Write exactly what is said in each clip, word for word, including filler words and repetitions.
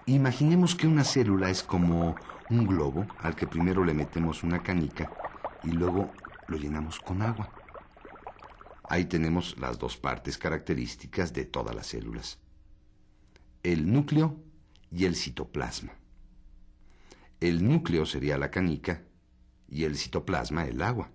Imaginemos que una célula es como un globo al que primero le metemos una canica y luego lo llenamos con agua. Ahí tenemos las dos partes características de todas las células: el núcleo y el citoplasma. El núcleo sería la canica y el citoplasma el agua.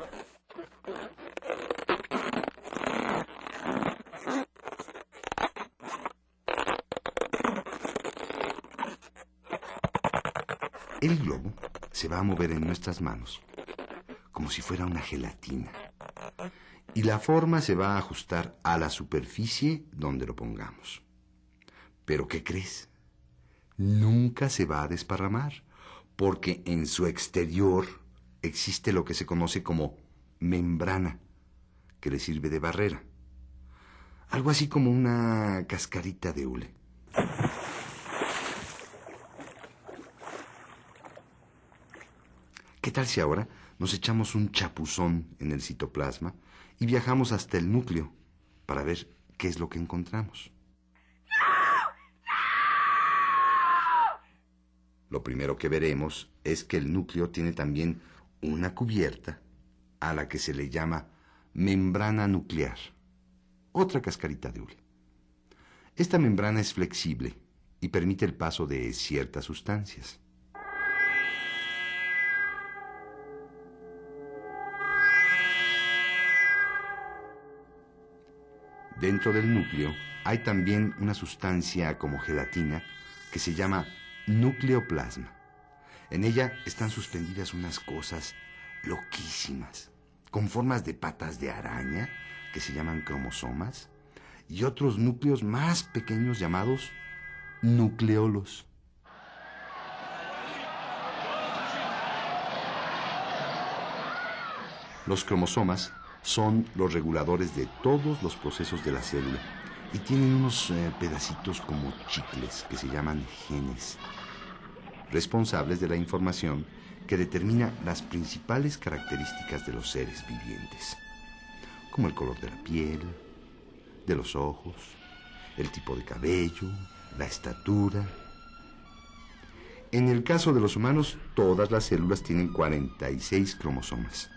El globo se va a mover en nuestras manos como si fuera una gelatina, y la forma se va a ajustar a la superficie donde lo pongamos. ¿Pero qué crees? Nunca se va a desparramar, porque en su exterior existe lo que se conoce como membrana, que le sirve de barrera. Algo así como una cascarita de hule. ¿Qué tal si ahora nos echamos un chapuzón en el citoplasma y viajamos hasta el núcleo para ver qué es lo que encontramos? Lo primero que veremos es que el núcleo tiene también una cubierta a la que se le llama membrana nuclear, otra cascarita de hule. Esta membrana es flexible y permite el paso de ciertas sustancias. Dentro del núcleo hay también una sustancia como gelatina que se llama nucleoplasma. En ella están suspendidas unas cosas loquísimas, con formas de patas de araña, que se llaman cromosomas, y otros núcleos más pequeños llamados nucleolos. Los cromosomas son los reguladores de todos los procesos de la célula y tienen unos eh, pedacitos como chicles que se llaman genes, responsables de la información que determina las principales características de los seres vivientes, como el color de la piel, de los ojos, el tipo de cabello, la estatura. En el caso de los humanos, todas las células tienen cuarenta y seis cromosomas.